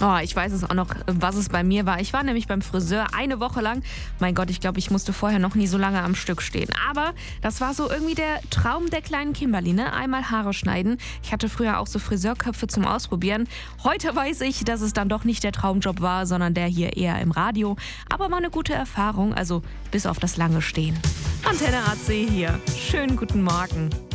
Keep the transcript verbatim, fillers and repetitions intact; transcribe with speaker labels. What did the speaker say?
Speaker 1: Oh, ich weiß es auch noch, was es bei mir war. Ich war nämlich beim Friseur eine Woche lang. Mein Gott, ich glaube, ich musste vorher noch nie so lange am Stück stehen. Aber das war so irgendwie der Traum der kleinen Kimberly, ne? Einmal Haare schneiden. Ich hatte früher auch so Friseurköpfe zum Ausprobieren. Heute weiß ich, dass es dann doch nicht der Traumjob war, sondern der hier eher im Radio. Aber war eine gute Erfahrung, also bis auf das lange Stehen. Antenne A C hier. Schönen guten Morgen.